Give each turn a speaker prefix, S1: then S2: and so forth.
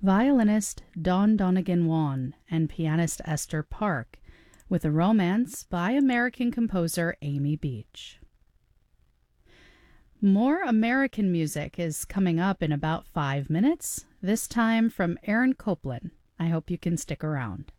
S1: violinist Dawn Donegan Wan and pianist Esther Park, with a romance by American composer Amy Beach. More American music is coming up in about 5 minutes, this time from Aaron Copland. I hope you can stick around.